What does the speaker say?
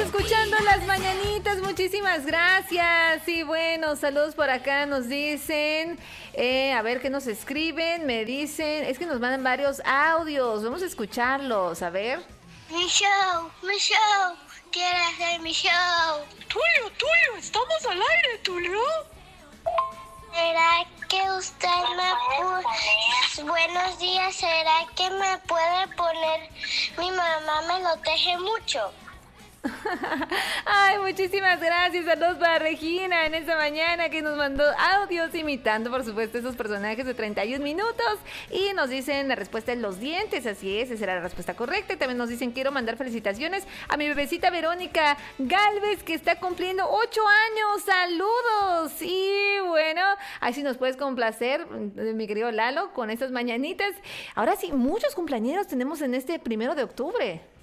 escuchando las mañanitas, muchísimas gracias. Y bueno, saludos por acá, nos dicen, a ver qué nos escriben, me dicen, es que nos mandan varios audios, vamos a escucharlos, a ver. Mi show, quiero hacer mi show. Tulio, estamos al aire, Tulio. ¿Será que usted buenos días, ¿será que me puede poner, mi mamá me lo teje mucho? Ay, muchísimas gracias. Saludos para Regina en esta mañana que nos mandó audios imitando, por supuesto, esos personajes de 31 minutos. Y nos dicen la respuesta de los dientes. Así es, esa era la respuesta correcta. Y también nos dicen, quiero mandar felicitaciones a mi bebecita Verónica Galvez, que está cumpliendo 8 años. ¡Saludos! Y bueno, ahí sí nos puedes complacer, mi querido Lalo, con estas mañanitas. Ahora sí, muchos cumpleañeros tenemos en este 1 de octubre.